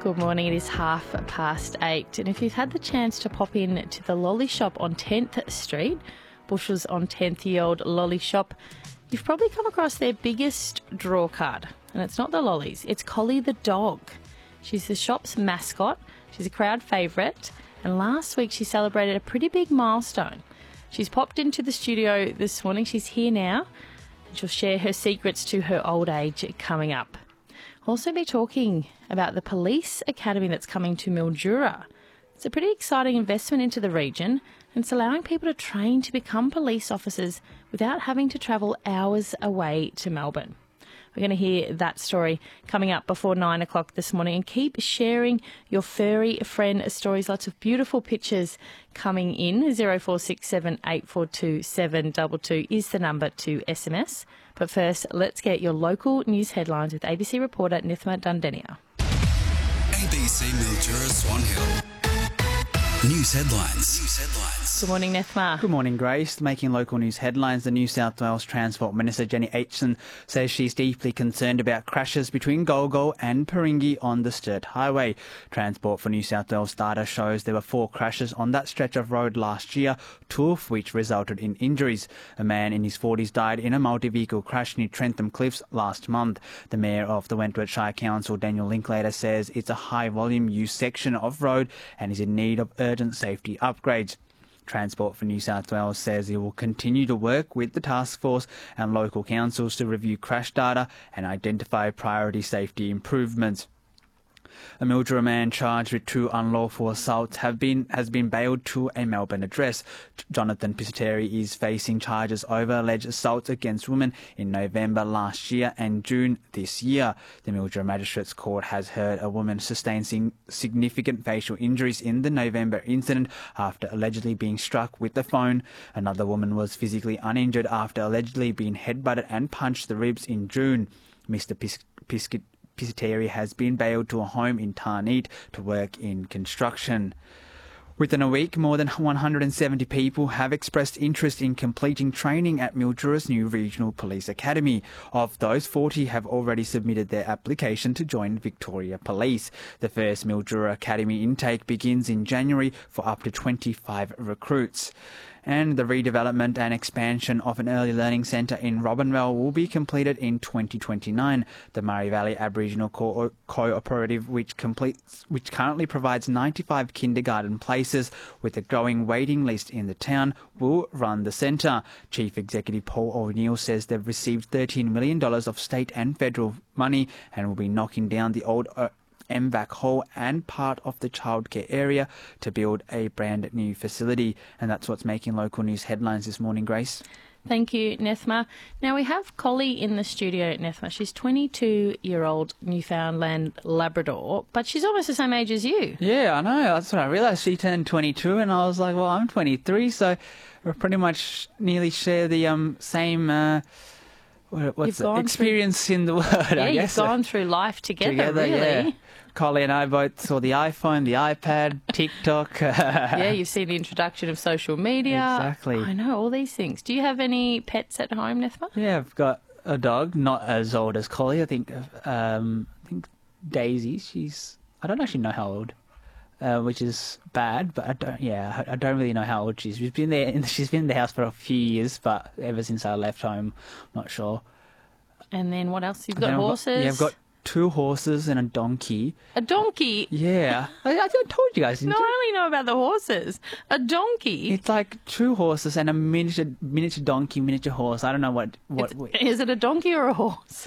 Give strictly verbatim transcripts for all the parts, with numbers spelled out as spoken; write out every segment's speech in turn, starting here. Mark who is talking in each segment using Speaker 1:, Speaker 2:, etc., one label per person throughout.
Speaker 1: Good morning, it is half past eight, and if you've had the chance to pop in to the Lolly Shop on tenth Street, Bush's on tenth-year-old Lolly Shop, you've probably come across their biggest draw card, and it's not the lollies, it's Collie the dog. She's the shop's mascot, she's a crowd favourite, and last week she celebrated a pretty big milestone. She's popped into the studio this morning, she's here now, and she'll share her secrets to her old age coming up. We'll also be talking about the police academy that's coming to Mildura. It's a pretty exciting investment into the region, and it's allowing people to train to become police officers without having to travel hours away to Melbourne. We're going to hear that story coming up before nine o'clock this morning, and keep sharing your furry friend stories. Lots of beautiful pictures coming in. zero four six seven eight four two seven two two is the number to S M S. But first, let's get your local news headlines with A B C reporter Nithma Dundenia.
Speaker 2: A B C Mildura Swan Hill. News headlines. News headlines.
Speaker 1: Good morning, Nithma.
Speaker 3: Good morning, Grace. Making local news headlines, the New South Wales Transport Minister Jenny Aitchison says she's deeply concerned about crashes between Golgol and Paringi on the Sturt Highway. Transport for New South Wales data shows there were four crashes on that stretch of road last year, two of which resulted in injuries. A man in his forties died in a multi-vehicle crash near Trentham Cliffs last month. The Mayor of the Wentworth Shire Council, Daniel Linklater, says it's a high-volume use section of road and is in need of urgent safety upgrades. Transport for New South Wales says it will continue to work with the task force and local councils to review crash data and identify priority safety improvements. A Mildura man charged with two unlawful assaults have been has been bailed to a Melbourne address. Jonathan Piscateri is facing charges over alleged assaults against women in November last year and June this year. The Mildura Magistrates Court has heard a woman sustain significant facial injuries in the November incident after allegedly being struck with the phone. Another woman was physically uninjured after allegedly being headbutted and punched the ribs in June. Mister Pis- Piscateri Piscateri has been bailed to a home in Tarneit to work in construction. Within a week, more than one hundred seventy people have expressed interest in completing training at Mildura's new Regional Police Academy. Of those, forty have already submitted their application to join Victoria Police. The first Mildura Academy intake begins in January for up to twenty-five recruits. And the redevelopment and expansion of an early learning centre in Robinwell will be completed in twenty twenty-nine. The Murray Valley Aboriginal Co- Cooperative, which completes, which currently provides ninety-five kindergarten places with a growing waiting list in the town, will run the centre. Chief Executive Paul O'Neill says they've received thirteen million dollars of state and federal money and will be knocking down the old uh, M V A C Hall and part of the childcare area to build a brand new facility. And that's what's making local news headlines this morning, Grace.
Speaker 1: Thank you, Nethma. Now we have Collie in the studio, Nethma. She's twenty-two-year-old Newfoundland Labrador, but she's almost the same age as you.
Speaker 3: Yeah, I know. That's what I realised. She turned twenty-two and I was like, well, I'm twenty-three, so we pretty much nearly share the um same... Uh, What's the experience through, in the world,
Speaker 1: yeah,
Speaker 3: I guess.
Speaker 1: You've gone through life together,
Speaker 3: together
Speaker 1: really.
Speaker 3: Yeah. Collie and I both saw the iPhone, the iPad, TikTok.
Speaker 1: Yeah, you've seen the introduction of social media.
Speaker 3: Exactly.
Speaker 1: I know, all these things. Do you have any pets at home, Nethma?
Speaker 3: Yeah, I've got a dog, not as old as Collie. I think um, I think Daisy, she's... I don't actually know how old. Uh, which is bad, but I don't. Yeah, I don't really know how old she is. She's been there. In, she's been in the house for a few years, but ever since I left home, I'm not sure.
Speaker 1: And then what else? You've got horses.
Speaker 3: Got, yeah, I've got two horses and a donkey.
Speaker 1: A donkey?
Speaker 3: Yeah, I, I told you guys.
Speaker 1: No,
Speaker 3: you?
Speaker 1: I only know about the horses. A donkey.
Speaker 3: It's like two horses and a miniature, miniature donkey, miniature horse. I don't know what. What
Speaker 1: is it? A donkey or a horse?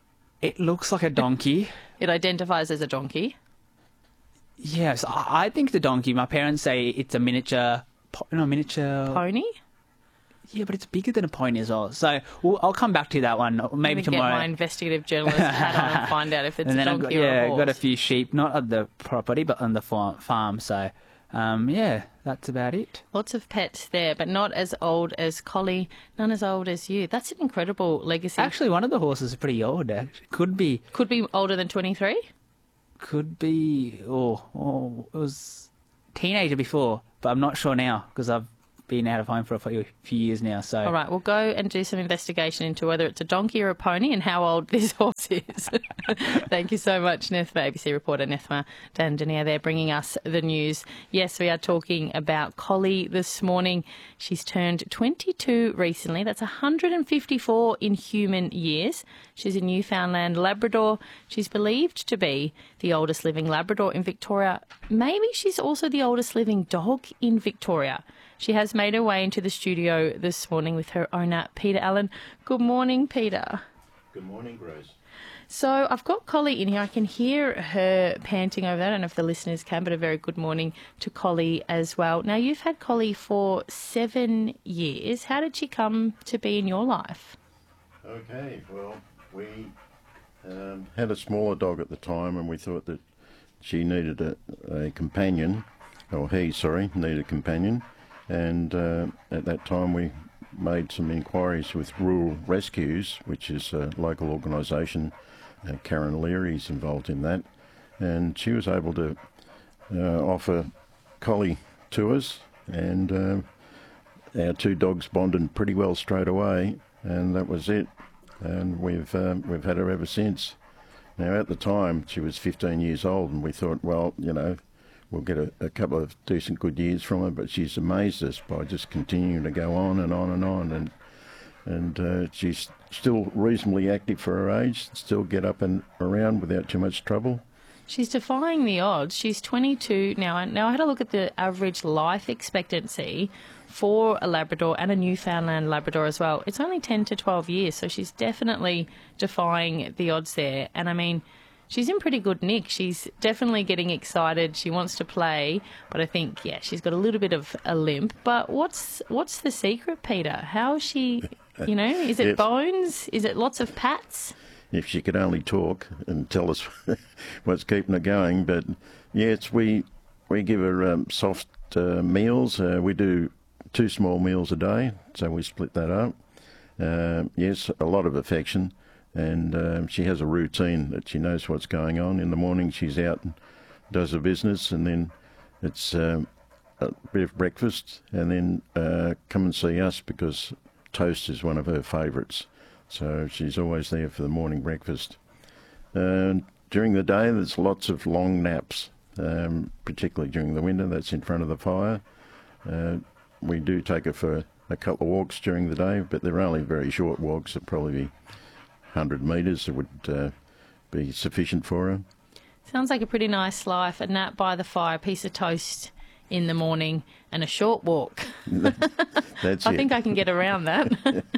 Speaker 3: It looks like a donkey.
Speaker 1: It identifies as a donkey.
Speaker 3: Yes, I think the donkey. My parents say it's a miniature, no, miniature
Speaker 1: pony.
Speaker 3: Yeah, but it's bigger than a pony as well. So we'll, I'll come back to that one maybe
Speaker 1: Let me
Speaker 3: tomorrow.
Speaker 1: Get my investigative journalist hat on and find out if it's
Speaker 3: and
Speaker 1: a
Speaker 3: then
Speaker 1: donkey
Speaker 3: I've got,
Speaker 1: or
Speaker 3: yeah,
Speaker 1: a horse.
Speaker 3: I've got a few sheep, not on the property, but on the farm. So, um, yeah, that's about it.
Speaker 1: Lots of pets there, but not as old as Collie, none as old as you. That's an incredible legacy.
Speaker 3: Actually, one of the horses is pretty old. Actually, could be
Speaker 1: could be older than twenty-three.
Speaker 3: Could be, oh, oh, it was teenager before, but I'm not sure now because I've been out of home for a few few years now. So,
Speaker 1: All right, we'll go and do some investigation into whether it's a donkey or a pony and how old this horse is. Thank you so much, Nethma, A B C reporter Nethma Dandania there, bringing us the news. Yes, we are talking about Collie this morning. She's turned twenty-two recently. That's one hundred fifty-four in human years. She's a Newfoundland Labrador. She's believed to be the oldest living Labrador in Victoria. Maybe she's also the oldest living dog in Victoria. She has made her way into the studio this morning with her owner, Peter Allen. Good morning, Peter.
Speaker 4: Good morning, Grace.
Speaker 1: So I've got Collie in here. I can hear her panting over there. I don't know if the listeners can, but a very good morning to Collie as well. Now, you've had Collie for seven years. How did she come to be in your life?
Speaker 4: Okay, well, we um, had a smaller dog at the time, and we thought that she needed a, a companion, or he, sorry, needed a companion. And uh, at that time we made some inquiries with Rural Rescues, which is a local organisation. Uh, Karen Leary's involved in that. And she was able to uh, offer Collie to us, and uh, our two dogs bonded pretty well straight away, and that was it. And we've um, we've had her ever since. Now, at the time, she was fifteen years old, and we thought, well, you know, we'll get a, a couple of decent good years from her, but she's amazed us by just continuing to go on and on and on, and and uh, she's still reasonably active for her age, still get up and around without too much trouble.
Speaker 1: She's defying the odds. She's twenty-two now. Now, I had a look at the average life expectancy for a Labrador and a Newfoundland Labrador as well. It's only ten to twelve years, so she's definitely defying the odds there. And I mean, she's in pretty good nick. She's definitely getting excited. She wants to play, but I think, yeah, she's got a little bit of a limp. But what's what's the secret, Peter? How is she, you know, is it
Speaker 4: Yes.
Speaker 1: bones? Is it lots of pats?
Speaker 4: If she could only talk and tell us what's keeping her going. But yes, we we give her um, soft uh, meals. Uh, we do two small meals a day, so we split that up. Uh, yes, a lot of affection, and um, she has a routine that she knows what's going on. In the morning, she's out and does her business, and then it's um, a bit of breakfast, and then uh, come and see us because toast is one of her favourites. So she's always there for the morning breakfast. And during the day, there's lots of long naps, um, particularly during the winter. That's in front of the fire. Uh, we do take her for a couple of walks during the day, but they're only very short walks. It'd probably be one hundred metres. It would uh, be sufficient for her.
Speaker 1: Sounds like a pretty nice life. A nap by the fire, a piece of toast in the morning, and a short walk.
Speaker 4: That's
Speaker 1: I
Speaker 4: it.
Speaker 1: think I can get around that.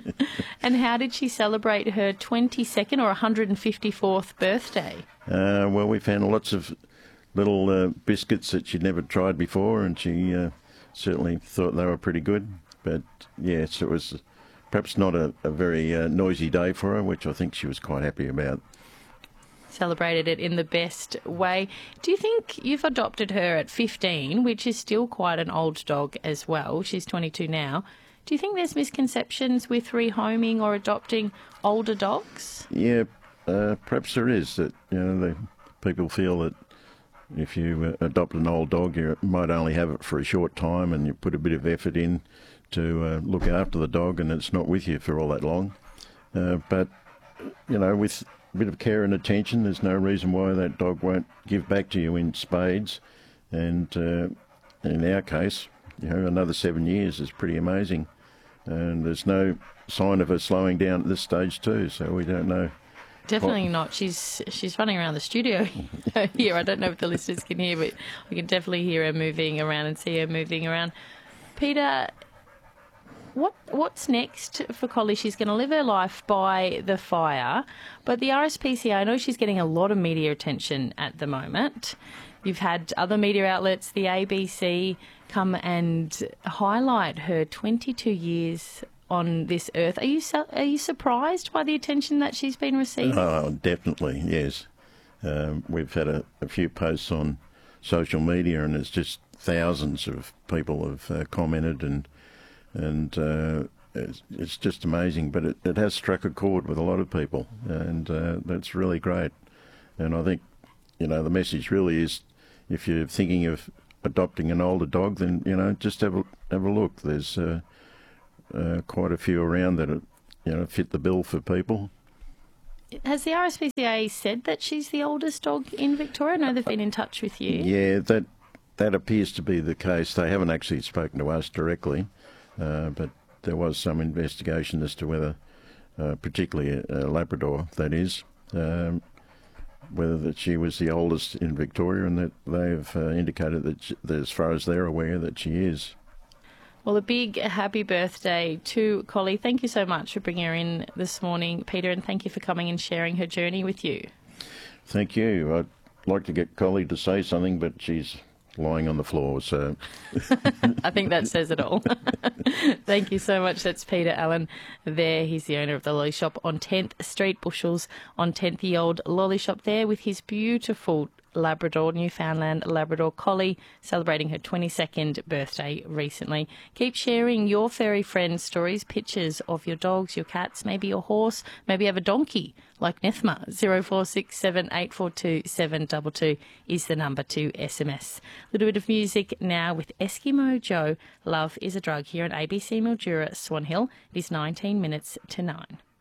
Speaker 1: And how did she celebrate her twenty-second or one hundred fifty-fourth birthday?
Speaker 4: Uh, well, we found lots of little uh, biscuits that she'd never tried before, and she uh, certainly thought they were pretty good. But yes, it was perhaps not a, a very uh, noisy day for her, which I think she was quite happy about.
Speaker 1: Celebrated it in the best way. Do you think you've adopted her at fifteen, which is still quite an old dog as well? She's twenty-two now. Do you think there's misconceptions with rehoming or adopting older dogs?
Speaker 4: Yeah, uh, perhaps there is. That you know, the people feel that if you uh, adopt an old dog, you might only have it for a short time, and you put a bit of effort in to uh, look after the dog, and it's not with you for all that long. Uh, but you know, with a bit of care and attention, there's no reason why that dog won't give back to you in spades. And uh, in our case, you know, another seven years is pretty amazing. And there's no sign of her slowing down at this stage too, so we don't know.
Speaker 1: Definitely
Speaker 4: Well-
Speaker 1: not. She's she's running around the studio here. I don't know if the listeners can hear, but we can definitely hear her moving around and see her moving around. Peter, what what's next for Collie? She's going to live her life by the fire, but the R S P C A, I know she's getting a lot of media attention at the moment. You've had other media outlets, the A B C, come and highlight her twenty-two years on this earth. Are you su- are you surprised by the attention that she's been receiving?
Speaker 4: Oh, definitely, yes. Um, we've had a, a few posts on social media, and it's just thousands of people have uh, commented, and and uh, it's, it's just amazing. But it, it has struck a chord with a lot of people, and uh, that's really great. And I think, you know, the message really is, if you're thinking of adopting an older dog, then, you know, just have a have a look. There's uh, uh, quite a few around that are, you know, fit the bill for people.
Speaker 1: Has the R S P C A said that she's the oldest dog in Victoria? I know they've been in touch with you.
Speaker 4: Yeah, that that appears to be the case. They haven't actually spoken to us directly, uh, but there was some investigation as to whether, uh, particularly a, a Labrador, that is, um, whether that she was the oldest in Victoria, and that they've uh, indicated that, she, that, as far as they're aware, that she is.
Speaker 1: Well, a big happy birthday to Collie. Thank you so much for bringing her in this morning, Peter, and thank you for coming and sharing her journey with you.
Speaker 4: Thank you. I'd like to get Collie to say something, but she's lying on the floor, so...
Speaker 1: I think that says it all. Thank you so much. That's Peter Allen there. He's the owner of the Lolly Shop on tenth Street, Bushels on tenth-year-old Lolly Shop there with his beautiful Labrador, Newfoundland Labrador Collie, celebrating her twenty-second birthday recently. Keep sharing your furry friend stories, pictures of your dogs, your cats, maybe your horse, maybe you have a donkey like Nethma. zero four six seven eight four two seven two two is the number to S M S. A little bit of music now with Eskimo Joe. Love is a Drug here on A B C Mildura, Swan Hill. It is nineteen minutes to nine.